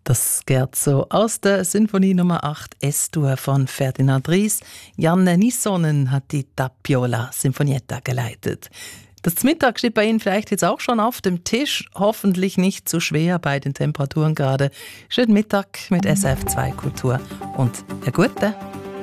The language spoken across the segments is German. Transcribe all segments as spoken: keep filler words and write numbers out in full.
Das Scherzo aus der Sinfonie Nummer acht S-Dur von Ferdinand Ries. Janne Nissonen hat die Tapiola Sinfonietta geleitet. Das Mittag steht bei Ihnen vielleicht jetzt auch schon auf dem Tisch. Hoffentlich nicht zu schwer bei den Temperaturen gerade. Schönen Mittag mit S R F zwei Kultur und eine gute.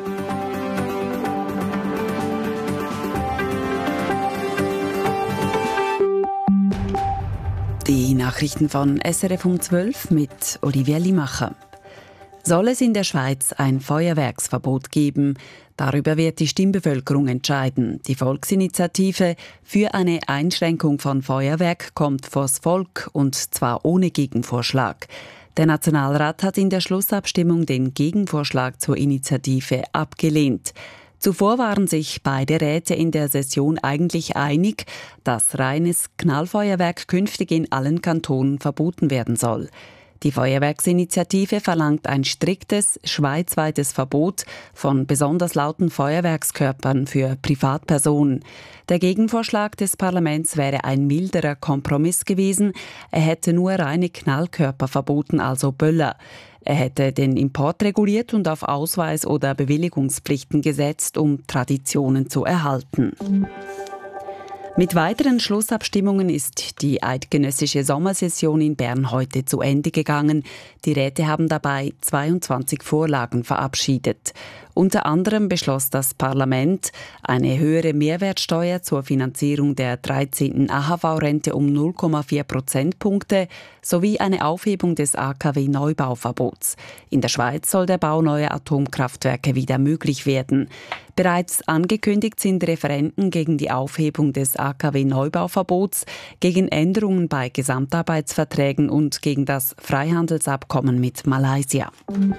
Die Nachrichten von S R F um zwölf mit Olivia Limacher. Soll es in der Schweiz ein Feuerwerksverbot geben? Darüber wird die Stimmbevölkerung entscheiden. Die Volksinitiative für eine Einschränkung von Feuerwerk kommt vors Volk, und zwar ohne Gegenvorschlag. Der Nationalrat hat in der Schlussabstimmung den Gegenvorschlag zur Initiative abgelehnt. Zuvor waren sich beide Räte in der Session eigentlich einig, dass reines Knallfeuerwerk künftig in allen Kantonen verboten werden soll. Die Feuerwerksinitiative verlangt ein striktes, schweizweites Verbot von besonders lauten Feuerwerkskörpern für Privatpersonen. Der Gegenvorschlag des Parlaments wäre ein milderer Kompromiss gewesen. Er hätte nur reine Knallkörper verboten, also Böller. Er hätte den Import reguliert und auf Ausweis- oder Bewilligungspflichten gesetzt, um Traditionen zu erhalten. Mit weiteren Schlussabstimmungen ist die eidgenössische Sommersession in Bern heute zu Ende gegangen. Die Räte haben dabei zweiundzwanzig Vorlagen verabschiedet. Unter anderem beschloss das Parlament eine höhere Mehrwertsteuer zur Finanzierung der dreizehnten A H V-Rente um null Komma vier Prozentpunkte sowie eine Aufhebung des A K W-Neubauverbots. In der Schweiz soll der Bau neuer Atomkraftwerke wieder möglich werden. Bereits angekündigt sind Referenden gegen die Aufhebung des A K W-Neubauverbots, gegen Änderungen bei Gesamtarbeitsverträgen und gegen das Freihandelsabkommen mit Malaysia.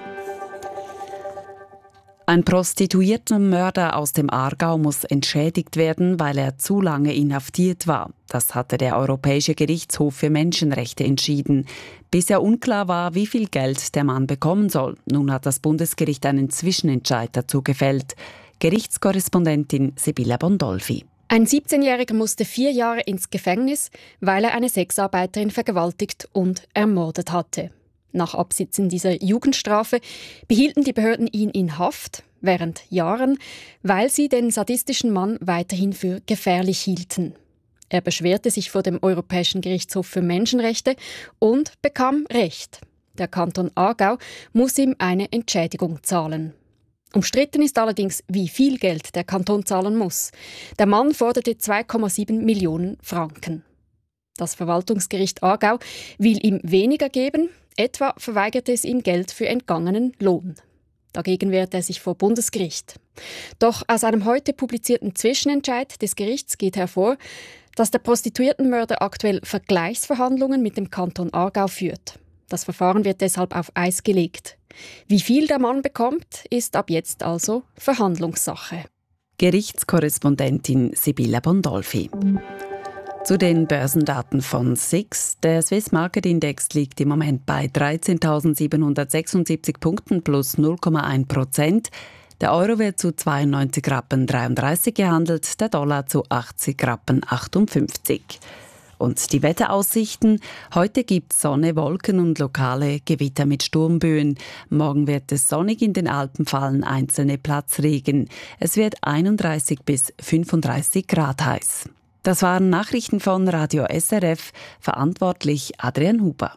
Ein Prostituiertenmörder aus dem Aargau muss entschädigt werden, weil er zu lange inhaftiert war. Das hatte der Europäische Gerichtshof für Menschenrechte entschieden. Bisher unklar war, wie viel Geld der Mann bekommen soll. Nun hat das Bundesgericht einen Zwischenentscheid dazu gefällt. Gerichtskorrespondentin Sibylla Bondolfi. Ein siebzehnjähriger musste vier Jahre ins Gefängnis, weil er eine Sexarbeiterin vergewaltigt und ermordet hatte. Nach Absitzen dieser Jugendstrafe behielten die Behörden ihn in Haft während Jahren, weil sie den sadistischen Mann weiterhin für gefährlich hielten. Er beschwerte sich vor dem Europäischen Gerichtshof für Menschenrechte und bekam Recht. Der Kanton Aargau muss ihm eine Entschädigung zahlen. Umstritten ist allerdings, wie viel Geld der Kanton zahlen muss. Der Mann forderte zwei Komma sieben Millionen Franken. Das Verwaltungsgericht Aargau will ihm weniger geben. Etwa verweigerte es ihm Geld für entgangenen Lohn. Dagegen wehrte er sich vor Bundesgericht. Doch aus einem heute publizierten Zwischenentscheid des Gerichts geht hervor, dass der Prostituiertenmörder aktuell Vergleichsverhandlungen mit dem Kanton Aargau führt. Das Verfahren wird deshalb auf Eis gelegt. Wie viel der Mann bekommt, ist ab jetzt also Verhandlungssache. Gerichtskorrespondentin Sibylla Bondolfi. Zu den Börsendaten von S I X. Der Swiss Market Index liegt im Moment bei dreizehntausendsiebenhundertsechsundsiebzig Punkten plus null Komma eins Prozent. Der Euro wird zu zweiundneunzig Rappen dreiunddreißig gehandelt, der Dollar zu achtzig Rappen achtundfünfzig. Und die Wetteraussichten: Heute gibt es Sonne, Wolken und lokale Gewitter mit Sturmböen. Morgen wird es sonnig, in den Alpen fallen einzelne Platzregen. Es wird einunddreißig bis fünfunddreißig Grad heiß. Das waren Nachrichten von Radio S R F, verantwortlich Adrian Huber.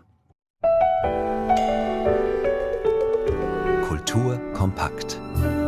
Kultur kompakt.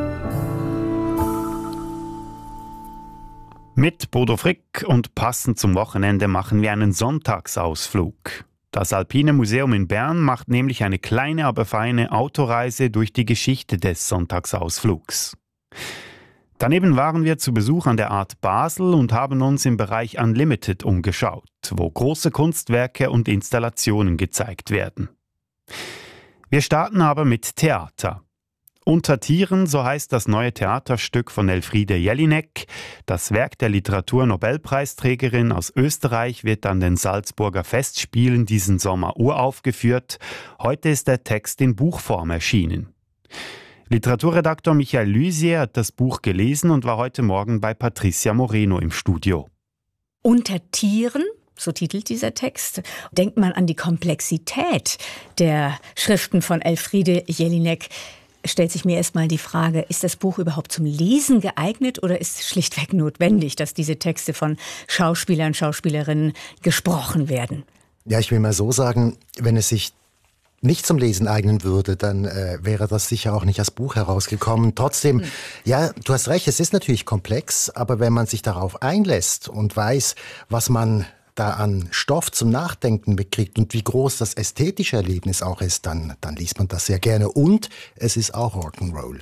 Mit Bodo Frick und passend zum Wochenende machen wir einen Sonntagsausflug. Das Alpine Museum in Bern macht nämlich eine kleine, aber feine Autoreise durch die Geschichte des Sonntagsausflugs. Daneben waren wir zu Besuch an der Art Basel und haben uns im Bereich Unlimited umgeschaut, wo große Kunstwerke und Installationen gezeigt werden. Wir starten aber mit Theater. Unter Tieren, so heißt das neue Theaterstück von Elfriede Jelinek. Das Werk der Literatur-Nobelpreisträgerin aus Österreich wird an den Salzburger Festspielen diesen Sommer uraufgeführt. Heute ist der Text in Buchform erschienen. Literaturredaktor Michael Lysier hat das Buch gelesen und war heute Morgen bei Patricia Moreno im Studio. Unter Tieren so titelt dieser Text. Denkt man an die Komplexität der Schriften von Elfriede Jelinek, stellt sich mir erstmal die Frage, ist das Buch überhaupt zum Lesen geeignet oder ist es schlichtweg notwendig, dass diese Texte von Schauspielern, Schauspielerinnen gesprochen werden? Ja, ich will mal so sagen, wenn es sich nicht zum Lesen eignen würde, dann äh, wäre das sicher auch nicht als Buch herausgekommen. Trotzdem, mhm. ja, du hast recht, es ist natürlich komplex, aber wenn man sich darauf einlässt und weiß, was man da an Stoff zum Nachdenken bekriegt und wie groß das ästhetische Erlebnis auch ist, dann, dann liest man das sehr gerne. Und es ist auch Rock'n'Roll.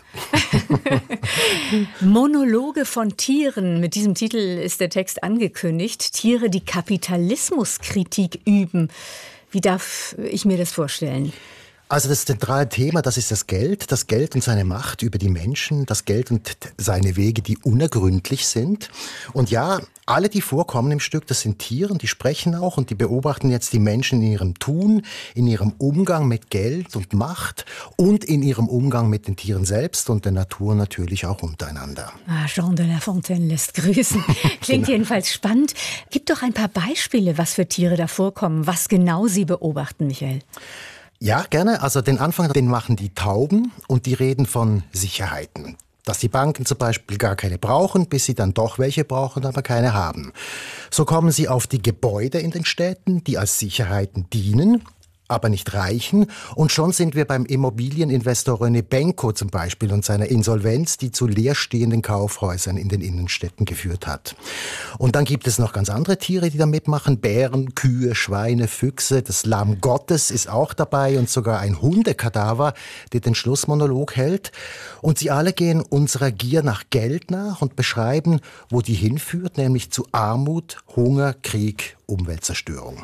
Monologe von Tieren. Mit diesem Titel ist der Text angekündigt. Tiere, die Kapitalismuskritik üben. Wie darf ich mir das vorstellen? Also das zentrale Thema, das ist das Geld, das Geld und seine Macht über die Menschen, das Geld und seine Wege, die unergründlich sind. Und ja, alle, die vorkommen im Stück, das sind Tiere, die sprechen auch und die beobachten jetzt die Menschen in ihrem Tun, in ihrem Umgang mit Geld und Macht und in ihrem Umgang mit den Tieren selbst und der Natur natürlich auch untereinander. Ah, Jean de La Fontaine lässt grüßen. Klingt genau. Jedenfalls spannend. Gib doch ein paar Beispiele, was für Tiere da vorkommen, was genau Sie beobachten, Michael. Ja, gerne. Also den Anfang, den machen die Tauben und die reden von Sicherheiten. Dass die Banken zum Beispiel gar keine brauchen, bis sie dann doch welche brauchen, aber keine haben. So kommen sie auf die Gebäude in den Städten, die als Sicherheiten dienen, aber nicht reichen. Und schon sind wir beim Immobilieninvestor René Benko zum Beispiel und seiner Insolvenz, die zu leerstehenden Kaufhäusern in den Innenstädten geführt hat. Und dann gibt es noch ganz andere Tiere, die da mitmachen. Bären, Kühe, Schweine, Füchse. Das Lamm Gottes ist auch dabei und sogar ein Hundekadaver, der den Schlussmonolog hält. Und sie alle gehen unserer Gier nach Geld nach und beschreiben, wo die hinführt, nämlich zu Armut, Hunger, Krieg, Umweltzerstörung.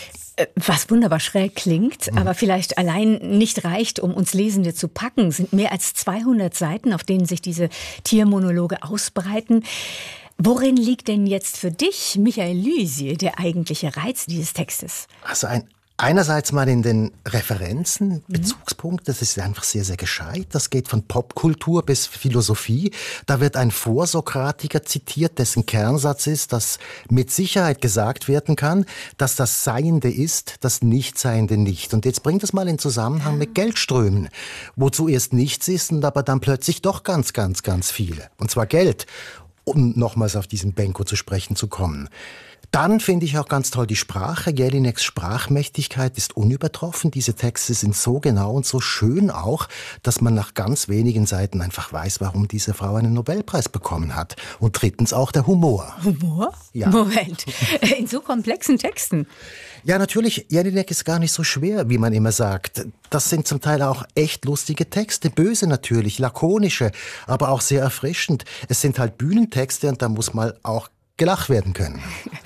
Was wunderbar schräg klingt, mhm. aber vielleicht allein nicht reicht, um uns Lesende zu packen, sind mehr als zweihundert Seiten, auf denen sich diese Tiermonologe ausbreiten. Worin liegt denn jetzt für dich, Michael Lysie, der eigentliche Reiz dieses Textes? Also ein Einerseits mal in den Referenzen, Bezugspunkt, das ist einfach sehr, sehr gescheit. Das geht von Popkultur bis Philosophie. Da wird ein Vorsokratiker zitiert, dessen Kernsatz ist, dass mit Sicherheit gesagt werden kann, dass das Seiende ist, das Nichtseiende nicht. Und jetzt bringt es mal in Zusammenhang mit Geldströmen, wo zuerst nichts ist und aber dann plötzlich doch ganz, ganz, ganz viel. Und zwar Geld, um nochmals auf diesen Benko zu sprechen zu kommen. Dann finde ich auch ganz toll die Sprache. Jelineks Sprachmächtigkeit ist unübertroffen. Diese Texte sind so genau und so schön auch, dass man nach ganz wenigen Seiten einfach weiß, warum diese Frau einen Nobelpreis bekommen hat. Und drittens auch der Humor. Humor? Ja. Moment, in so komplexen Texten? Ja, natürlich, Jelinek ist gar nicht so schwer, wie man immer sagt. Das sind zum Teil auch echt lustige Texte, böse natürlich, lakonische, aber auch sehr erfrischend. Es sind halt Bühnentexte und da muss mal auch gelacht werden können.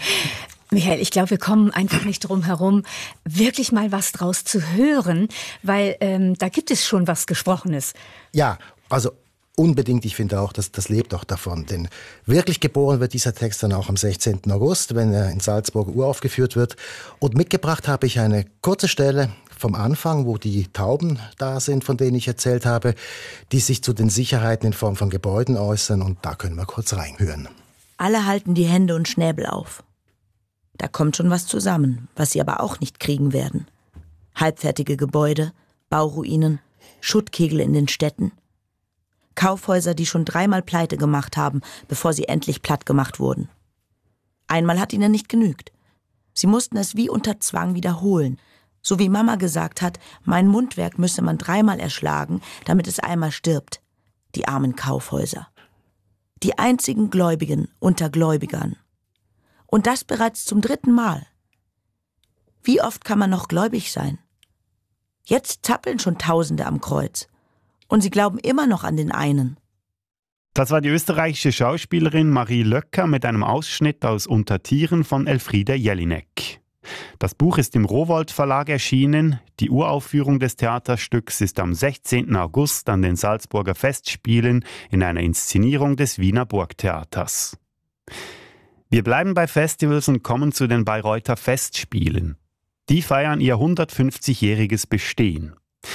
Michael, ich glaube, wir kommen einfach nicht drum herum, wirklich mal was draus zu hören, weil ähm, da gibt es schon was Gesprochenes. Ja, also unbedingt. Ich finde auch, dass das lebt auch davon. Denn wirklich geboren wird dieser Text dann auch am sechzehnten August, wenn er in Salzburg uraufgeführt wird. Und mitgebracht habe ich eine kurze Stelle vom Anfang, wo die Tauben da sind, von denen ich erzählt habe, die sich zu den Sicherheiten in Form von Gebäuden äußern. Und da können wir kurz reinhören. Alle halten die Hände und Schnäbel auf. Da kommt schon was zusammen, was sie aber auch nicht kriegen werden. Halbfertige Gebäude, Bauruinen, Schuttkegel in den Städten. Kaufhäuser, die schon dreimal pleite gemacht haben, bevor sie endlich platt gemacht wurden. Einmal hat ihnen nicht genügt. Sie mussten es wie unter Zwang wiederholen. So wie Mama gesagt hat, mein Mundwerk müsse man dreimal erschlagen, damit es einmal stirbt. Die armen Kaufhäuser. Die einzigen Gläubigen unter Gläubigern. Und das bereits zum dritten Mal. Wie oft kann man noch gläubig sein? Jetzt zappeln schon Tausende am Kreuz. Und sie glauben immer noch an den einen. Das war die österreichische Schauspielerin Marie Löcker mit einem Ausschnitt aus Unter Tieren von Elfriede Jelinek. Das Buch ist im Rowohlt Verlag erschienen. Die Uraufführung des Theaterstücks ist am sechzehnten August an den Salzburger Festspielen in einer Inszenierung des Wiener Burgtheaters. Wir bleiben bei Festivals und kommen zu den Bayreuther Festspielen. Die feiern ihr hundertfünfzigjähriges Bestehen.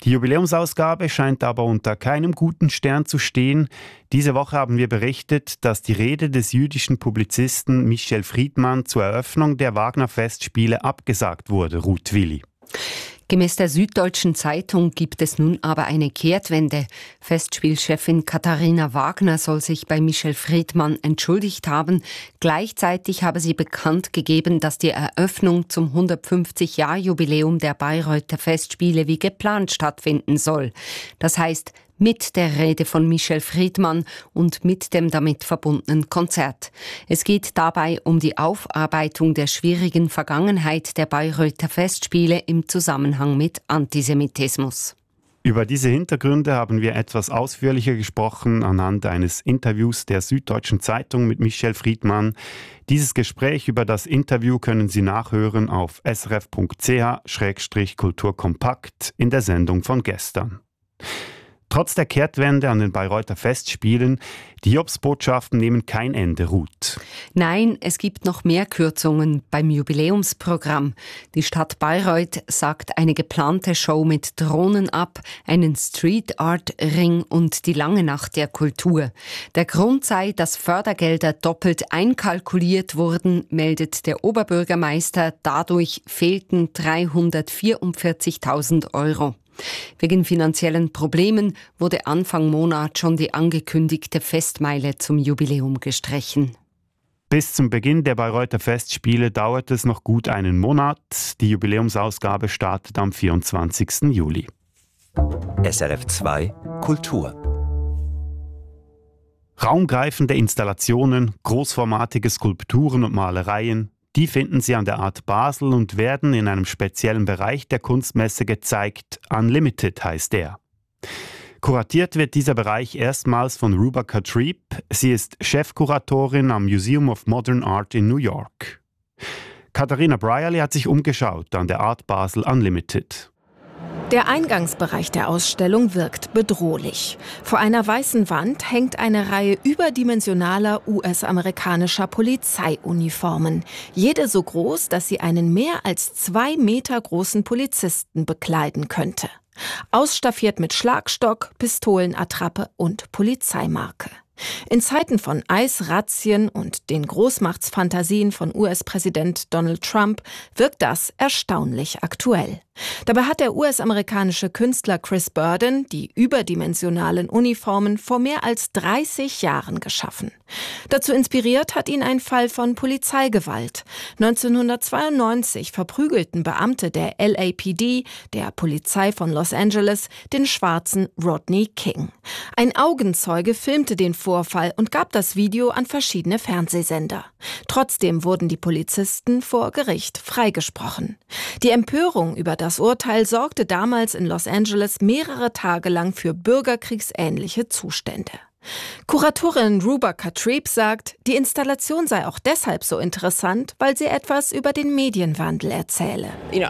Die Jubiläumsausgabe scheint aber unter keinem guten Stern zu stehen. Diese Woche haben wir berichtet, dass die Rede des jüdischen Publizisten Michel Friedmann zur Eröffnung der Wagner-Festspiele abgesagt wurde, Ruth Willi. Gemäß der Süddeutschen Zeitung gibt es nun aber eine Kehrtwende. Festspielchefin Katharina Wagner soll sich bei Michel Friedmann entschuldigt haben. Gleichzeitig habe sie bekannt gegeben, dass die Eröffnung zum hundertfünfzig-Jahr-Jubiläum der Bayreuther Festspiele wie geplant stattfinden soll. Das heißt, mit der Rede von Michel Friedmann und mit dem damit verbundenen Konzert. Es geht dabei um die Aufarbeitung der schwierigen Vergangenheit der Bayreuther Festspiele im Zusammenhang mit Antisemitismus. Über diese Hintergründe haben wir etwas ausführlicher gesprochen anhand eines Interviews der Süddeutschen Zeitung mit Michel Friedmann. Dieses Gespräch über das Interview können Sie nachhören auf s r f punkt c h schrägstrich kulturkompakt in der Sendung von gestern. Trotz der Kehrtwende an den Bayreuther Festspielen, die Hiobsbotschaften nehmen kein Ende, Ruth. Nein, es gibt noch mehr Kürzungen beim Jubiläumsprogramm. Die Stadt Bayreuth sagt eine geplante Show mit Drohnen ab, einen Street-Art-Ring und die lange Nacht der Kultur. Der Grund sei, dass Fördergelder doppelt einkalkuliert wurden, meldet der Oberbürgermeister. Dadurch fehlten dreihundertvierundvierzigtausend Euro. Wegen finanziellen Problemen wurde Anfang Monat schon die angekündigte Festmeile zum Jubiläum gestrichen. Bis zum Beginn der Bayreuther Festspiele dauert es noch gut einen Monat. Die Jubiläumsausgabe startet am vierundzwanzigsten Juli. S R F zwei Kultur. Raumgreifende Installationen, großformatige Skulpturen und Malereien, die finden Sie an der Art Basel und werden in einem speziellen Bereich der Kunstmesse gezeigt. Unlimited heißt der. Kuratiert wird dieser Bereich erstmals von Ruba Katrib. Sie ist Chefkuratorin am Museum of Modern Art in New York. Katharina Brierley hat sich umgeschaut an der Art Basel Unlimited. Der Eingangsbereich der Ausstellung wirkt bedrohlich. Vor einer weißen Wand hängt eine Reihe überdimensionaler U S-amerikanischer Polizeiuniformen. Jede so groß, dass sie einen mehr als zwei Meter großen Polizisten bekleiden könnte. Ausstaffiert mit Schlagstock, Pistolenattrappe und Polizeimarke. In Zeiten von Eisrazzien und den Großmachtsfantasien von U S-Präsident Donald Trump wirkt das erstaunlich aktuell. Dabei hat der U S-amerikanische Künstler Chris Burden die überdimensionalen Uniformen vor mehr als dreißig Jahren geschaffen. Dazu inspiriert hat ihn ein Fall von Polizeigewalt. neunzehnhundertzweiundneunzig verprügelten Beamte der L A P D, der Polizei von Los Angeles, den schwarzen Rodney King. Ein Augenzeuge filmte den Vorfall und gab das Video an verschiedene Fernsehsender. Trotzdem wurden die Polizisten vor Gericht freigesprochen. Die Empörung über das Urteil sorgte damals in Los Angeles mehrere Tage lang für bürgerkriegsähnliche Zustände. Kuratorin Ruba Katrib sagt, die Installation sei auch deshalb so interessant, weil sie etwas über den Medienwandel erzähle. Nur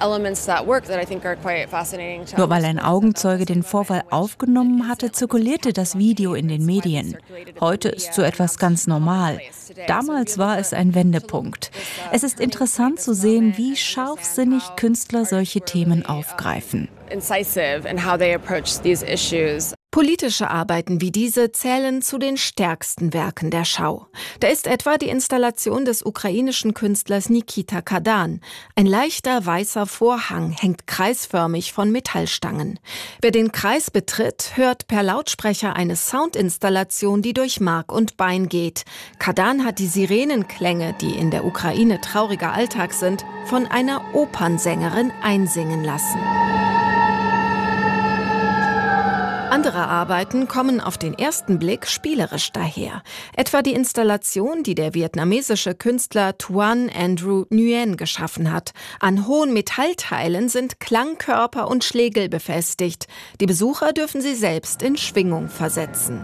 weil ein Augenzeuge den Vorfall aufgenommen hatte, zirkulierte das Video in den Medien. Heute ist so etwas ganz normal. Damals war es ein Wendepunkt. Es ist interessant zu sehen, wie scharfsinnig Künstler solche Themen aufgreifen. Politische Arbeiten wie diese zählen zu den stärksten Werken der Schau. Da ist etwa die Installation des ukrainischen Künstlers Nikita Kadan. Ein leichter weißer Vorhang hängt kreisförmig von Metallstangen. Wer den Kreis betritt, hört per Lautsprecher eine Soundinstallation, die durch Mark und Bein geht. Kadan hat die Sirenenklänge, die in der Ukraine trauriger Alltag sind, von einer Opernsängerin einsingen lassen. Andere Arbeiten kommen auf den ersten Blick spielerisch daher. Etwa die Installation, die der vietnamesische Künstler Tuan Andrew Nguyen geschaffen hat. An hohen Metallteilen sind Klangkörper und Schlegel befestigt. Die Besucher dürfen sie selbst in Schwingung versetzen.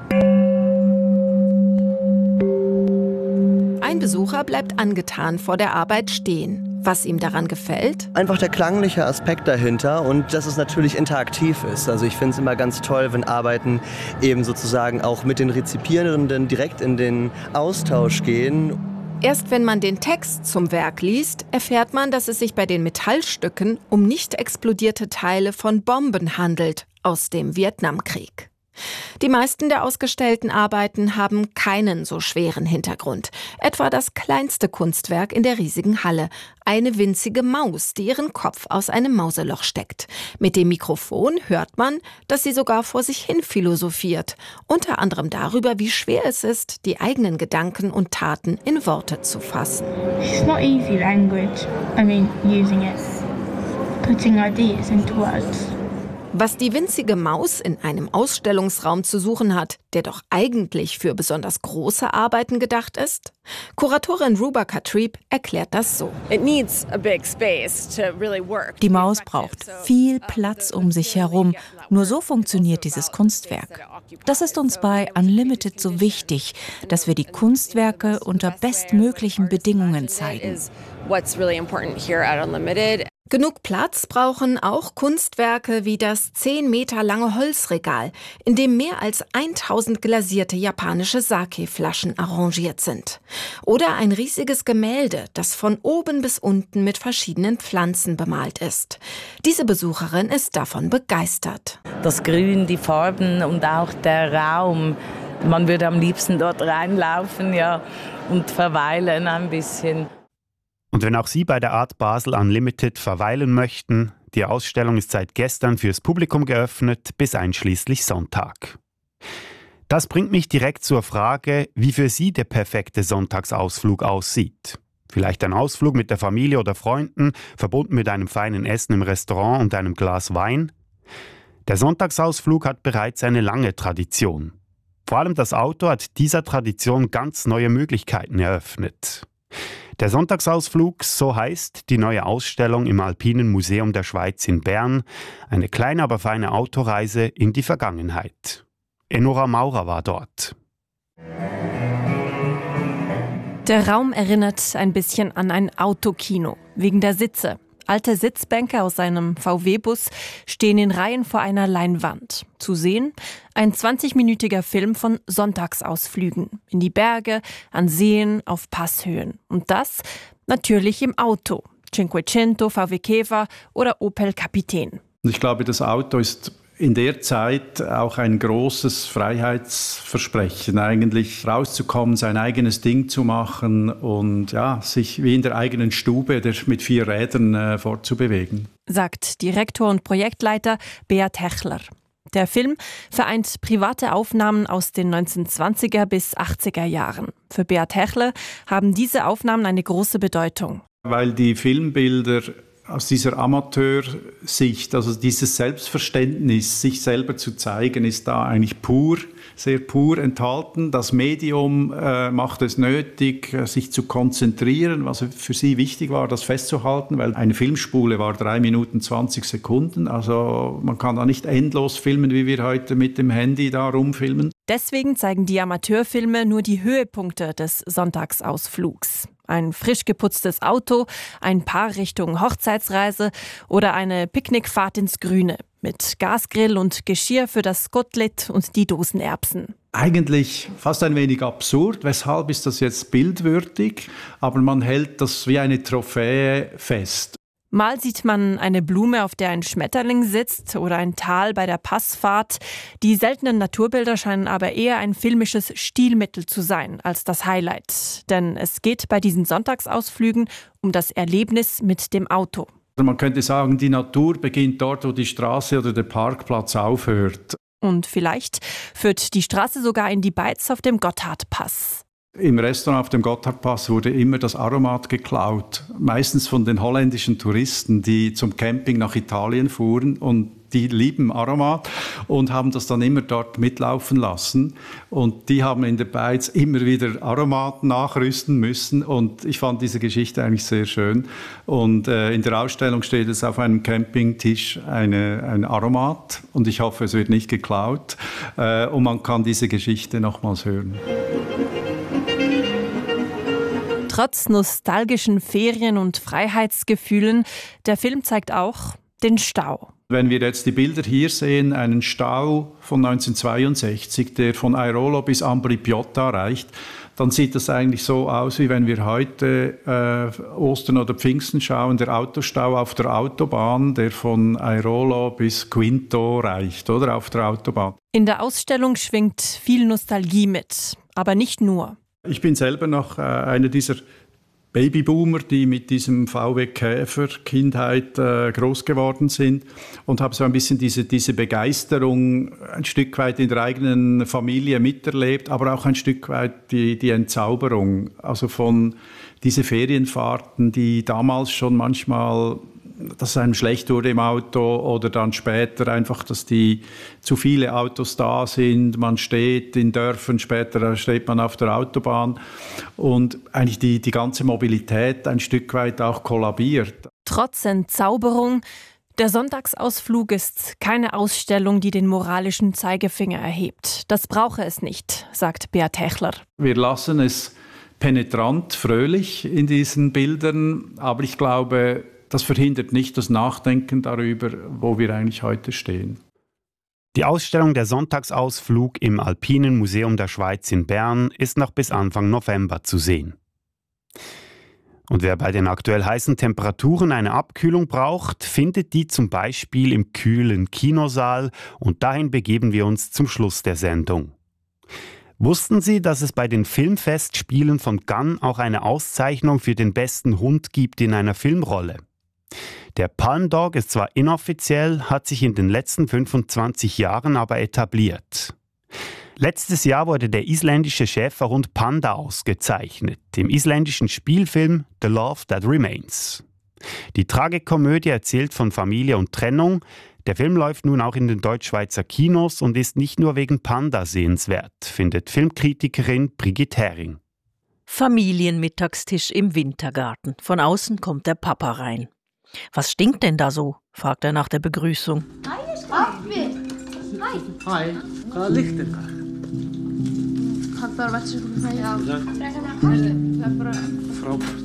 Ein Besucher bleibt angetan vor der Arbeit stehen. Was ihm daran gefällt? Einfach der klangliche Aspekt dahinter und dass es natürlich interaktiv ist. Also ich finde es immer ganz toll, wenn Arbeiten eben sozusagen auch mit den Rezipierenden direkt in den Austausch gehen Erst wenn man den Text zum Werk liest, erfährt man, dass es sich bei den Metallstücken um nicht explodierte Teile von Bomben handelt aus dem Vietnamkrieg. Die meisten der ausgestellten Arbeiten haben keinen so schweren Hintergrund. Etwa das kleinste Kunstwerk in der riesigen Halle. Eine winzige Maus, die ihren Kopf aus einem Mauseloch steckt. Mit dem Mikrofon hört man, dass sie sogar vor sich hin philosophiert. Unter anderem darüber, wie schwer es ist, die eigenen Gedanken und Taten in Worte zu fassen. It's not easy language. I mean, using it, putting ideas into words. Was die winzige Maus in einem Ausstellungsraum zu suchen hat, der doch eigentlich für besonders große Arbeiten gedacht ist? Kuratorin Ruba Katrib erklärt das so. Die Maus braucht viel Platz um sich herum. Nur so funktioniert dieses Kunstwerk. Das ist uns bei Unlimited so wichtig, dass wir die Kunstwerke unter bestmöglichen Bedingungen zeigen. Genug Platz brauchen auch Kunstwerke wie das zehn Meter lange Holzregal, in dem mehr als tausend glasierte japanische Sake-Flaschen arrangiert sind. Oder ein riesiges Gemälde, das von oben bis unten mit verschiedenen Pflanzen bemalt ist. Diese Besucherin ist davon begeistert. Das Grün, die Farben und auch der Raum. Man würde am liebsten dort reinlaufen, ja, und verweilen ein bisschen. Und wenn auch Sie bei der Art Basel Unlimited verweilen möchten, die Ausstellung ist seit gestern fürs Publikum geöffnet, bis einschließlich Sonntag. Das bringt mich direkt zur Frage, wie für Sie der perfekte Sonntagsausflug aussieht. Vielleicht ein Ausflug mit der Familie oder Freunden, verbunden mit einem feinen Essen im Restaurant und einem Glas Wein. Der Sonntagsausflug hat bereits eine lange Tradition. Vor allem das Auto hat dieser Tradition ganz neue Möglichkeiten eröffnet. Der Sonntagsausflug, so heißt die neue Ausstellung im Alpinen Museum der Schweiz in Bern, eine kleine, aber feine Autoreise in die Vergangenheit. Enora Maurer war dort. Der Raum erinnert ein bisschen an ein Autokino, wegen der Sitze. Alte Sitzbänke aus einem V W-Bus stehen in Reihen vor einer Leinwand. Zu sehen ein zwanzigminütiger Film von Sonntagsausflügen in die Berge, an Seen, auf Passhöhen. Und das natürlich im Auto. Cinquecento, V W Käfer oder Opel Kapitän. Ich glaube, das Auto ist in der Zeit auch ein großes Freiheitsversprechen, eigentlich rauszukommen, sein eigenes Ding zu machen und ja, sich wie in der eigenen Stube der, mit vier Rädern äh, fortzubewegen. Sagt Direktor und Projektleiter Beat Hechler. Der Film vereint private Aufnahmen aus den neunzehnhundertzwanziger bis achtziger Jahren. Für Beat Hechler haben diese Aufnahmen eine große Bedeutung. Weil die Filmbilder aus dieser Amateursicht, also dieses Selbstverständnis, sich selber zu zeigen, ist da eigentlich pur, sehr pur enthalten. Das Medium äh, macht es nötig, sich zu konzentrieren, was für sie wichtig war, das festzuhalten, weil eine Filmspule war drei Minuten zwanzig Sekunden. Also man kann da nicht endlos filmen, wie wir heute mit dem Handy da rumfilmen. Deswegen zeigen die Amateurfilme nur die Höhepunkte des Sonntagsausflugs. Ein frisch geputztes Auto, ein Paar Richtung Hochzeitsreise oder eine Picknickfahrt ins Grüne mit Gasgrill und Geschirr für das Kotelett und die Dosenerbsen. Eigentlich fast ein wenig absurd. Weshalb ist das jetzt bildwürdig? Aber man hält das wie eine Trophäe fest. Mal sieht man eine Blume, auf der ein Schmetterling sitzt oder ein Tal bei der Passfahrt. Die seltenen Naturbilder scheinen aber eher ein filmisches Stilmittel zu sein als das Highlight. Denn es geht bei diesen Sonntagsausflügen um das Erlebnis mit dem Auto. Man könnte sagen, die Natur beginnt dort, wo die Straße oder der Parkplatz aufhört. Und vielleicht führt die Straße sogar in die Beiz auf dem Gotthardpass. Im Restaurant auf dem Gotthardpass wurde immer das Aromat geklaut. Meistens von den holländischen Touristen, die zum Camping nach Italien fuhren. Und die lieben Aromat und haben das dann immer dort mitlaufen lassen. Und die haben in der Beiz immer wieder Aromat nachrüsten müssen. Und ich fand diese Geschichte eigentlich sehr schön. Und äh, in der Ausstellung steht es auf einem Campingtisch eine, ein Aromat. Und ich hoffe, es wird nicht geklaut. Äh, und man kann diese Geschichte nochmals hören. Trotz nostalgischen Ferien- und Freiheitsgefühlen, der Film zeigt auch den Stau. Wenn wir jetzt die Bilder hier sehen, einen Stau von neunzehnhundertzweiundsechzig, der von Airolo bis Ambri Piotta reicht, dann sieht das eigentlich so aus, wie wenn wir heute äh, Ostern oder Pfingsten schauen, der Autostau auf der Autobahn, der von Airolo bis Quinto reicht, oder auf der Autobahn. In der Ausstellung schwingt viel Nostalgie mit, aber nicht nur. Ich bin selber noch äh, einer dieser Babyboomer, die mit diesem V W Käfer Kindheit äh, groß geworden sind und habe so ein bisschen diese, diese Begeisterung ein Stück weit in der eigenen Familie miterlebt, aber auch ein Stück weit die, die Entzauberung, also von diese Ferienfahrten, die damals schon manchmal, dass es einem schlecht wurde im Auto oder dann später einfach, dass die zu viele Autos da sind, man steht in Dörfern, später steht man auf der Autobahn und eigentlich die, die ganze Mobilität ein Stück weit auch kollabiert. Trotz Entzauberung, der Sonntagsausflug ist keine Ausstellung, die den moralischen Zeigefinger erhebt. Das brauche es nicht, sagt Beat Hechler. Wir lassen es penetrant, fröhlich in diesen Bildern, aber ich glaube, das verhindert nicht das Nachdenken darüber, wo wir eigentlich heute stehen. Die Ausstellung Der Sonntagsausflug im Alpinen Museum der Schweiz in Bern ist noch bis Anfang November zu sehen. Und wer bei den aktuell heißen Temperaturen eine Abkühlung braucht, findet die zum Beispiel im kühlen Kinosaal und dahin begeben wir uns zum Schluss der Sendung. Wussten Sie, dass es bei den Filmfestspielen von Cannes auch eine Auszeichnung für den besten Hund gibt in einer Filmrolle? Der Palm Dog ist zwar inoffiziell, hat sich in den letzten fünfundzwanzig Jahren aber etabliert. Letztes Jahr wurde der isländische Schäferhund Panda ausgezeichnet, im isländischen Spielfilm The Love That Remains. Die Tragikomödie erzählt von Familie und Trennung. Der Film läuft nun auch in den Deutschschweizer Kinos und ist nicht nur wegen Panda sehenswert, findet Filmkritikerin Brigitte Hering. Familienmittagstisch im Wintergarten. Von außen kommt der Papa rein. Was stinkt denn da so? Fragt er nach der Begrüßung. Hi. Hi. Hvað lyktir það? Hann bara veit svo Frábært.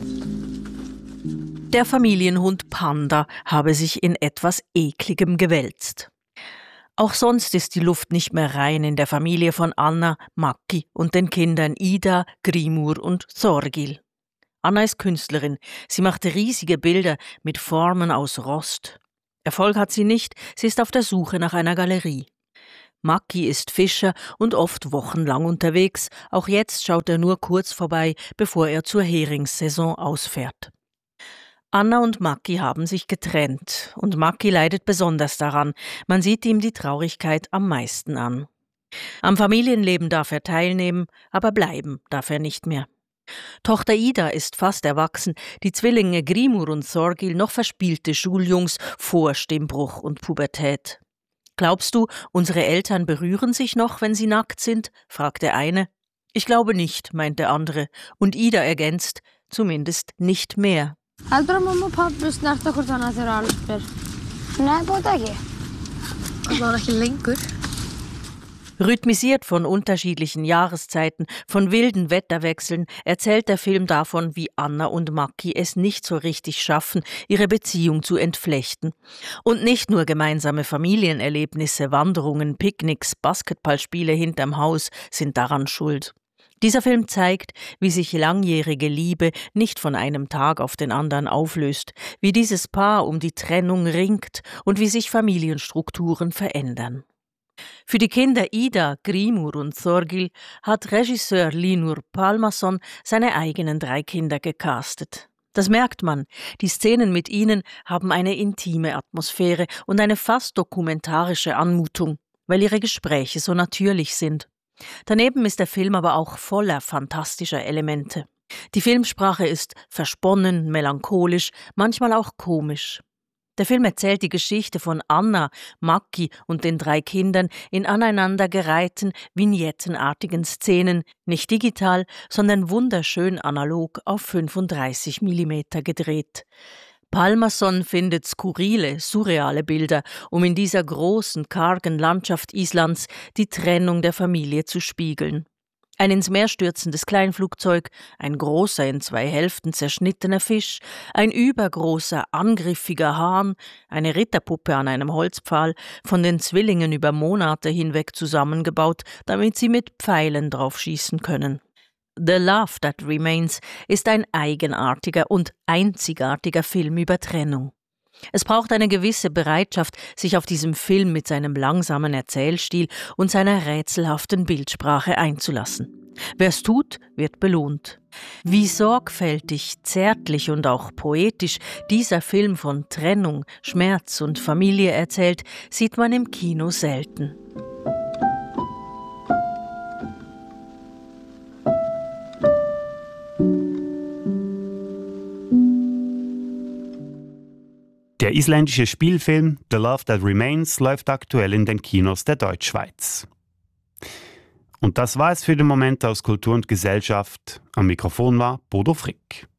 Der Familienhund Panda habe sich in etwas Ekligem gewälzt. Auch sonst ist die Luft nicht mehr rein in der Familie von Anna, Maki und den Kindern Ida, Grimur und Zorgil. Anna ist Künstlerin. Sie machte riesige Bilder mit Formen aus Rost. Erfolg hat sie nicht, sie ist auf der Suche nach einer Galerie. Maki ist Fischer und oft wochenlang unterwegs. Auch jetzt schaut er nur kurz vorbei, bevor er zur Heringssaison ausfährt. Anna und Maki haben sich getrennt und Maki leidet besonders daran. Man sieht ihm die Traurigkeit am meisten an. Am Familienleben darf er teilnehmen, aber bleiben darf er nicht mehr. Tochter Ida ist fast erwachsen, die Zwillinge Grimur und Zorgil noch verspielte Schuljungs vor Stimmbruch und Pubertät. »Glaubst du, unsere Eltern berühren sich noch, wenn sie nackt sind?« fragt der eine. »Ich glaube nicht«, meint der andere. Und Ida ergänzt, »zumindest nicht mehr.« Heldur að mamma og pabbi snerta hvort annað þegar Alice spyr? Nei, bóta ekki. Það ekki lengur. Rhythmisiert von unterschiedlichen Jahreszeiten, von wilden Wetterwechseln, erzählt der Film davon, wie Anna und Maki es nicht so richtig schaffen, ihre Beziehung zu entflechten. Und nicht nur gemeinsame Familienerlebnisse, Wanderungen, Picknicks, Basketballspiele hinterm Haus sind daran schuld. Dieser Film zeigt, wie sich langjährige Liebe nicht von einem Tag auf den anderen auflöst, wie dieses Paar um die Trennung ringt und wie sich Familienstrukturen verändern. Für die Kinder Ida, Grimur und Zorgil hat Regisseur Linur Pálmason seine eigenen drei Kinder gecastet. Das merkt man. Die Szenen mit ihnen haben eine intime Atmosphäre und eine fast dokumentarische Anmutung, weil ihre Gespräche so natürlich sind. Daneben ist der Film aber auch voller fantastischer Elemente. Die Filmsprache ist versponnen, melancholisch, manchmal auch komisch. Der Film erzählt die Geschichte von Anna, Maki und den drei Kindern in aneinandergereihten, vignettenartigen Szenen, nicht digital, sondern wunderschön analog auf fünfunddreißig Millimeter gedreht. Pálmason findet skurrile, surreale Bilder, um in dieser großen, kargen Landschaft Islands die Trennung der Familie zu spiegeln. Ein ins Meer stürzendes Kleinflugzeug, ein großer, in zwei Hälften zerschnittener Fisch, ein übergroßer, angriffiger Hahn, eine Ritterpuppe an einem Holzpfahl, von den Zwillingen über Monate hinweg zusammengebaut, damit sie mit Pfeilen drauf schießen können. The Love That Remains ist ein eigenartiger und einzigartiger Film über Trennung. Es braucht eine gewisse Bereitschaft, sich auf diesem Film mit seinem langsamen Erzählstil und seiner rätselhaften Bildsprache einzulassen. Wer es tut, wird belohnt. Wie sorgfältig, zärtlich und auch poetisch dieser Film von Trennung, Schmerz und Familie erzählt, sieht man im Kino selten. Der isländische Spielfilm The Love That Remains läuft aktuell in den Kinos der Deutschschweiz. Und das war es für den Moment aus Kultur und Gesellschaft. Am Mikrofon war Bodo Frick.